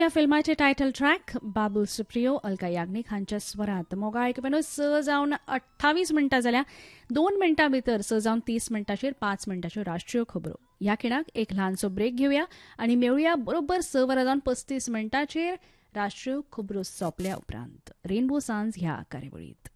या फिल्माचे title track Babul Supriyo Alka Yagnik हांच्या स्वरात मोगा आयकून स जावन 28 मिनटां जाल्या. 2 मिनटां भितर स जावन 30 मिनटांचेर 5 मिनटांच्यो राष्ट्रीय खबरो. ह्या खिणाक एक ल्हानसो ब्रेक घेवया आनी मेळुया बरोबर 6:35 मिनटांचेर राष्ट्रीय खबरो सोंपल्या उपरांत रेनबो सांज ह्या कार्यावळींत.